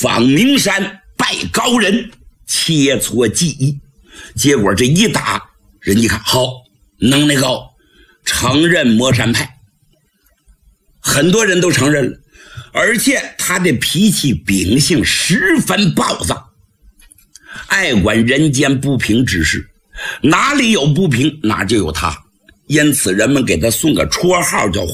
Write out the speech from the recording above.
访名山，拜高人，切磋技艺。结果这一打，人一看好，能耐高，承认魔山派，很多人都承认了。而且他的脾气秉性十分暴躁，爱管人间不平之事，哪里有不平哪就有他，因此人们给他送个绰号叫